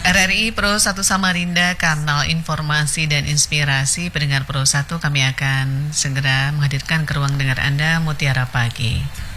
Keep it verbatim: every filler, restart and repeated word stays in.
R R I Pro satu Samarinda, kanal informasi dan inspirasi. Pendengar Pro satu, kami akan segera menghadirkan ke ruang dengar Anda Mutiara Pagi.